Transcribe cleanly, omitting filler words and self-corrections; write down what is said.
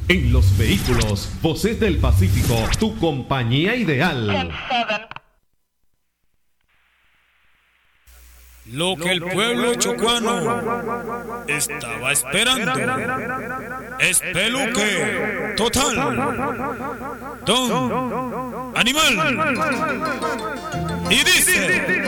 En los vehículos, Voces del Pacífico, tu compañía ideal. Lo que el pueblo chocuano estaba esperando es peluque total. Don Animal. Y dice...